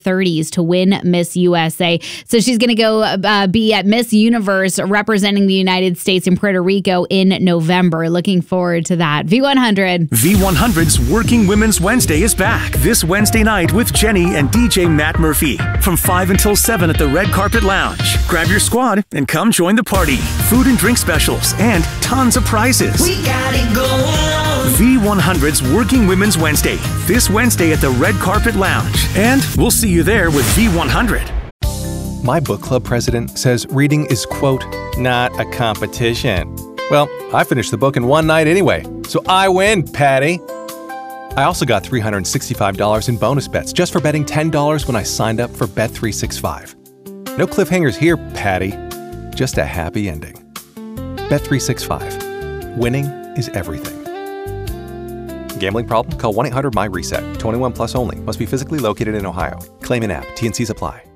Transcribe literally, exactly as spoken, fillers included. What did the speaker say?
thirties to win Miss U S A. So she's going to go uh, be at Miss Universe representing the United States in Puerto Rico in November. Looking forward to that. V one hundred. V one hundred's Working Women's Wednesday is back this Wednesday night with Jenny and D J Matt Murphy from five until seven at the Red Carpet Lounge. Grab your squad and come join the party. Food and drink specials and tons of prizes. We got it going on. V one hundred's Working Women's Wednesday this Wednesday at the Red Carpet Lounge. And we'll see you there with V one hundred. My book club president says reading is, quote, not a competition. Well, I finished the book in one night anyway, so I win, Patty. I also got three hundred sixty-five dollars in bonus bets just for betting ten dollars when I signed up for Bet three sixty-five. No cliffhangers here, Patty. Just a happy ending. Bet three sixty-five. Winning is everything. Gambling problem? Call one eight hundred my reset. twenty-one plus only. Must be physically located in Ohio. Claim in app. T and Cs apply.